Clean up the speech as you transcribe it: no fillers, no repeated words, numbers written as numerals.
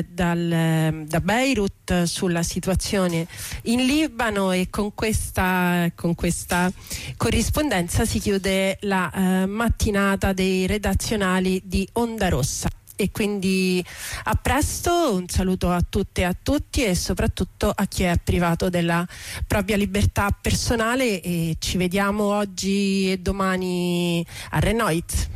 da Beirut sulla situazione in Libano, e con questa corrispondenza si chiude la mattinata dei redazionali di Onda Rossa. E quindi a presto, un saluto a tutte e a tutti, e soprattutto a chi è privato della propria libertà personale, e ci vediamo oggi e domani a Renoit.